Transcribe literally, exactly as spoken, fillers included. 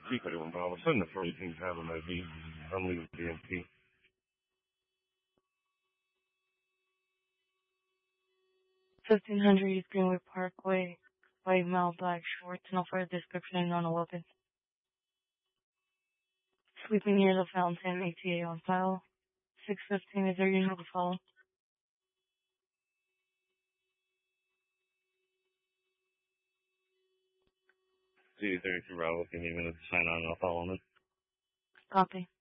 three thirty-one Bravo. Send the freight things have an I V. I'm leaving D M P. fifteen hundred East Greenway Parkway, white male, black shorts, no further description, and no weapons. Sleeping near the fountain, A T A on file. six fifteen, is there usual to follow? C thirty-two Bravo, can you even sign on? I'll follow them. Copy.